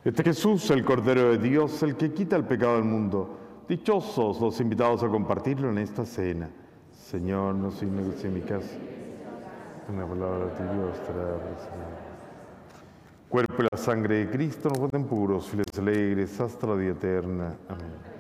Este Jesús, el Cordero de Dios, el que quita el pecado del mundo. Dichosos los invitados a compartirlo en esta cena. Señor, no soy digno de mi casa. En la palabra de Dios estará presente. Cuerpo y la sangre de Cristo nos guarden puros, fieles y alegres hasta la vida eterna. Amén.